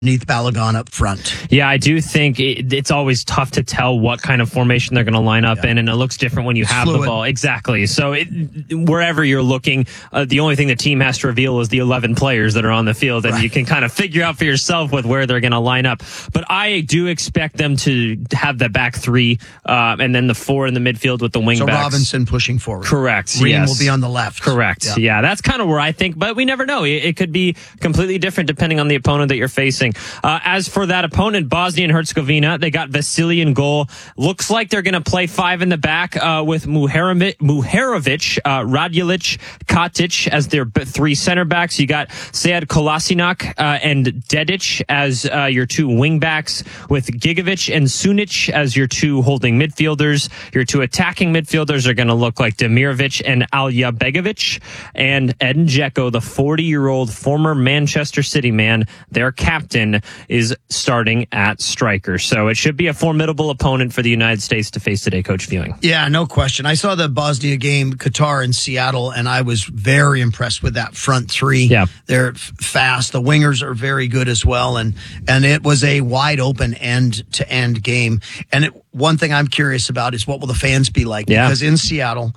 underneath Balogun up front. Yeah, I do think it's always tough to tell what kind of formation they're going to line up in, and it looks different when you have the ball. Exactly. So wherever you're looking, the only thing the team has to reveal is the 11 players that are on the field, and you can kind of figure out for yourself with where they're going to line up. But I do expect them to have the back three, and then the four in the midfield with the wing backs. So Robinson pushing forward. Correct. Ream will be on the left. Correct. Yeah, that's kind of where I think, but we never know. It could be completely different depending on the opponent that you're facing. As for that opponent, Bosnia and Herzegovina, they got Vasily in goal. Looks like they're going to play five in the back with Muharevic, Radjulic, Katic as their three center backs. You got Sead Kolasinac and Dedic as your two wing backs, with Gigovic and Sunic as your two holding midfielders. Your two attacking midfielders are going to look like Demirovic and Alja Begovic, and Edin Dzeko, the 40-year-old former Manchester City man, their captain, is starting at striker. So it should be a formidable opponent for the United States to face today, Coach Viewing. Yeah, no question. I saw the Bosnia game, Qatar and Seattle, and I was very impressed with that front three. Yeah. They're fast. The wingers are very good as well. And it was a wide open end-to-end game. And one thing I'm curious about is what will the fans be like? Yeah. Because in Seattle,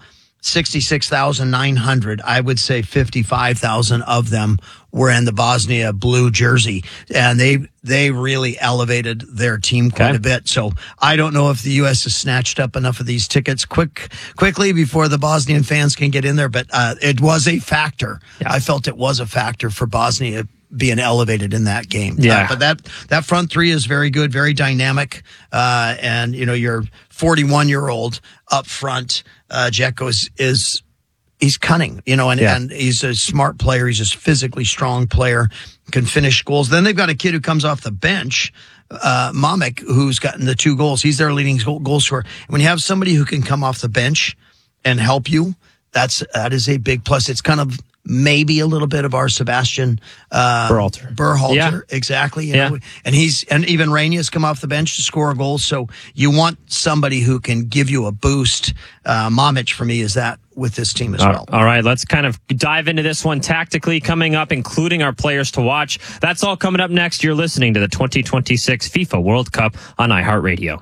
66,900, I would say 55,000 of them were in the Bosnia blue jersey, and they really elevated their team quite a bit. So I don't know if the U.S. has snatched up enough of these tickets quickly before the Bosnian fans can get in there, but it was a factor. Yeah. I felt it was a factor for Bosnia being elevated in that game. Yeah. But that front three is very good, very dynamic. And your 41-year-old up front, Dzeko he's cunning, and he's a smart player. He's a physically strong player, can finish goals. Then they've got a kid who comes off the bench, Mamek, who's gotten the 2 goals. He's their leading goal scorer. When you have somebody who can come off the bench and help you, that is a big plus. It's kind of maybe a little bit of our Sebastian Berhalter, exactly. You know, and even Reina has come off the bench to score a goal. So you want somebody who can give you a boost. Mamic for me is that with this team as well. All right, let's kind of dive into this one tactically coming up, including our players to watch. That's all coming up next. You're listening to the 2026 FIFA World Cup on iHeartRadio.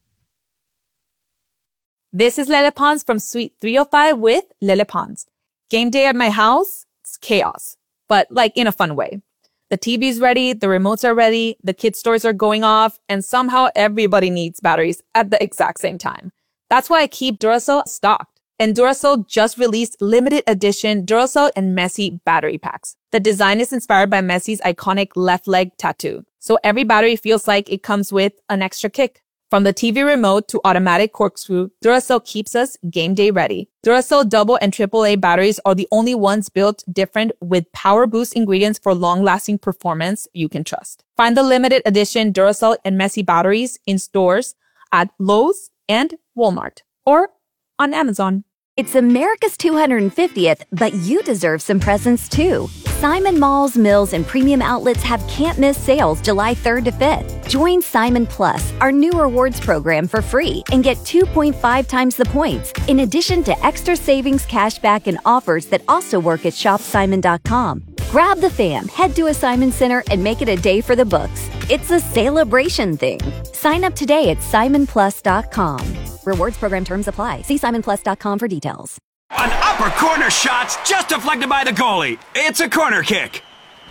This is Lele Pons from Suite 305 with Lele Pons. Game day at my house, it's chaos, but like in a fun way. The TV's ready, the remotes are ready, the kids' toys are going off, and somehow everybody needs batteries at the exact same time. That's why I keep Duracell stocked. And Duracell just released limited edition Duracell and Messi battery packs. The design is inspired by Messi's iconic left leg tattoo, so every battery feels like it comes with an extra kick. From the TV remote to automatic corkscrew, Duracell keeps us game day ready. Duracell double and AAA batteries are the only ones built different with power boost ingredients for long-lasting performance you can trust. Find the limited edition Duracell and Messi batteries in stores at Lowe's and Walmart or on Amazon. It's America's 250th, but you deserve some presents too. Simon Malls, Mills, and Premium Outlets have can't-miss sales July 3rd to 5th. Join Simon Plus, our new rewards program, for free and get 2.5 times the points, in addition to extra savings, cashback, and offers that also work at shopsimon.com. Grab the fam, head to a Simon Center, and make it a day for the books. It's a celebration thing. Sign up today at simonplus.com. Rewards program terms apply. See simonplus.com for details. An upper corner shot's just deflected by the goalie. It's a corner kick.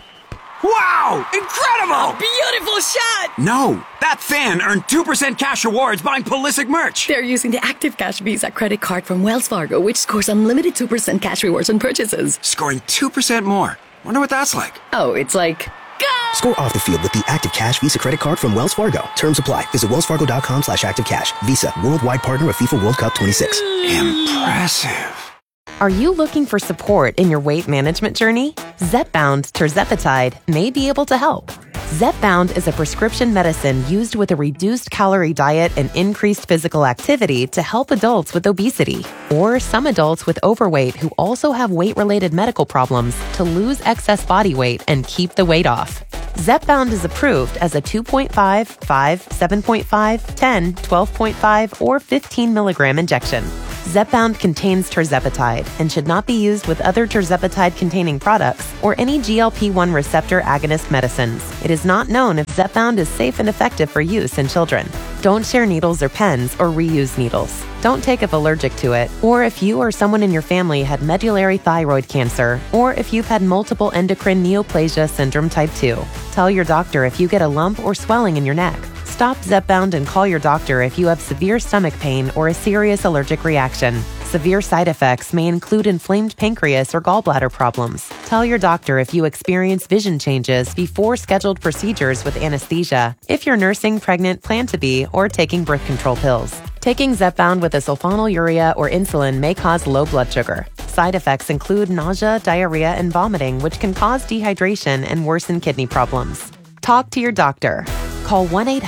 Wow! Incredible! A beautiful shot! No, that fan earned 2% cash rewards buying Pulisic merch. They're using the Active Cash Visa credit card from Wells Fargo, which scores unlimited 2% cash rewards on purchases. Scoring 2% more. Wonder what that's like. Oh, it's like... Go! Score off the field with the Active Cash Visa credit card from Wells Fargo. Terms apply. Visit wellsfargo.com/activecash. Visa, worldwide partner of FIFA World Cup 26. Impressive. Are you looking for support in your weight management journey? Zepbound tirzepatide may be able to help. Zepbound is a prescription medicine used with a reduced calorie diet and increased physical activity to help adults with obesity or some adults with overweight who also have weight-related medical problems to lose excess body weight and keep the weight off. Zepbound is approved as a 2.5, 5, 7.5, 10, 12.5, or 15 milligram injection. Zepbound contains tirzepatide and should not be used with other tirzepatide-containing products or any GLP-1 receptor agonist medicines. It is not known if Zepbound is safe and effective for use in children. Don't share needles or pens or reuse needles. Don't take if allergic to it, or if you or someone in your family had medullary thyroid cancer, or if you've had multiple endocrine neoplasia syndrome type 2. Tell your doctor if you get a lump or swelling in your neck. Stop Zepbound and call your doctor if you have severe stomach pain or a serious allergic reaction. Severe side effects may include inflamed pancreas or gallbladder problems. Tell your doctor if you experience vision changes before scheduled procedures with anesthesia, if you're nursing, pregnant, plan to be, or taking birth control pills. Taking Zepbound with a sulfonylurea or insulin may cause low blood sugar. Side effects include nausea, diarrhea, and vomiting, which can cause dehydration and worsen kidney problems. Talk to your doctor. Call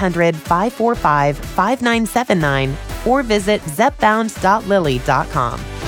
1-800-545-5979 or visit zepbound.lilly.com.